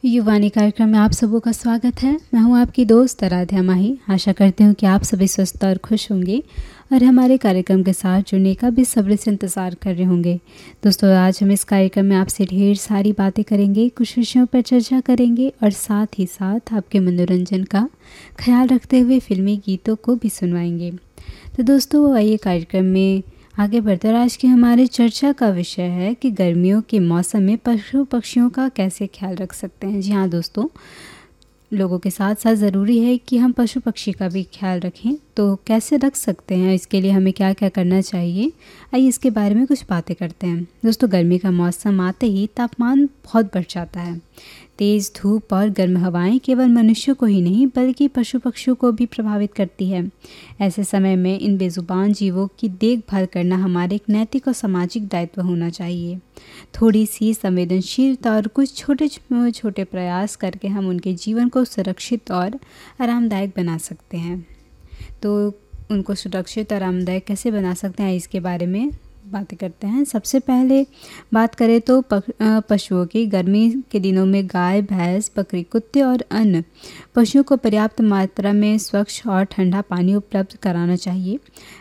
युवानी कार्यक्रम में आप सबों का स्वागत है। मैं हूं आपकी दोस्त आराध्या माही। आशा करती हूं कि आप सभी स्वस्थ और खुश होंगे और हमारे कार्यक्रम के साथ जुड़ने का भी सब्र से इंतज़ार कर रहे होंगे। दोस्तों, आज हम इस कार्यक्रम में आपसे ढेर सारी बातें करेंगे, कुछ विषयों पर चर्चा करेंगे और साथ ही साथ आपके मनोरंजन का ख्याल रखते हुए फिल्मी गीतों को भी सुनवाएंगे। तो दोस्तों, आइए कार्यक्रम में आगे बढ़ते। और आज की हमारी चर्चा का विषय है कि गर्मियों के मौसम में पशु पक्षियों का कैसे ख्याल रख सकते हैं। जी हाँ दोस्तों, लोगों के साथ साथ ज़रूरी है कि हम पशु पक्षी का भी ख्याल रखें। तो कैसे रख सकते हैं, इसके लिए हमें क्या क्या करना चाहिए, आइए इसके बारे में कुछ बातें करते हैं। दोस्तों, गर्मी का मौसम आते ही तापमान बहुत बढ़ जाता है। तेज़ धूप और गर्म हवाएं केवल मनुष्यों को ही नहीं बल्कि पशु पक्षियों को भी प्रभावित करती है। ऐसे समय में इन बेजुबान जीवों की देखभाल करना हमारे एक नैतिक और सामाजिक दायित्व होना चाहिए। थोड़ी सी संवेदनशीलता और कुछ छोटे छोटे प्रयास करके हम उनके जीवन को सुरक्षित और आरामदायक बना सकते हैं। तो उनको सुरक्षित और आरामदायक कैसे बना सकते हैं, इसके बारे में बातें करते हैं। सबसे पहले बात करें तो पशुओं की। गर्मी के दिनों में गाय, भैंस, बकरी, कुत्ते और अन्य पशुओं को पर्याप्त मात्रा में स्वच्छ और ठंडा पानी उपलब्ध कराना चाहिए।